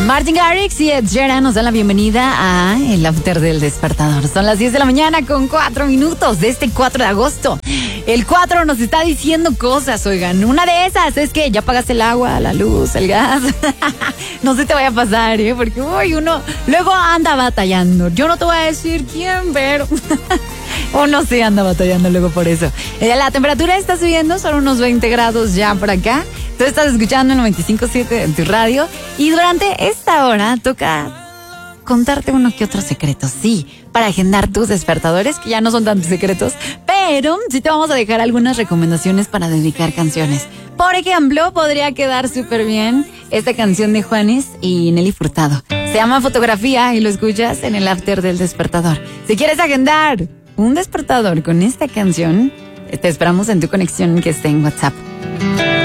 Martin Garrix y Ed Sheeran nos dan la bienvenida a el After del Despertador. Son las 10 de la mañana con 4 minutos de este 4 de agosto. El 4 nos está diciendo cosas, oigan. Una de esas es que ya pagaste el agua, la luz, el gas. No se te vaya a pasar, porque uno luego anda batallando. Yo no te voy a decir quién, pero uno sí anda batallando luego por eso. La temperatura está subiendo, son unos 20 grados ya por acá. Tú estás escuchando el 95.7 en tu radio. Y durante esta hora toca contarte uno que otro secreto, sí, para agendar tus despertadores, que ya no son tantos secretos, pero sí te vamos a dejar algunas recomendaciones para dedicar canciones. Por ejemplo, podría quedar súper bien esta canción de Juanes y Nelly Furtado. Se llama Fotografía y lo escuchas en el After del Despertador. Si quieres agendar un despertador con esta canción, te esperamos en tu conexión que esté en WhatsApp.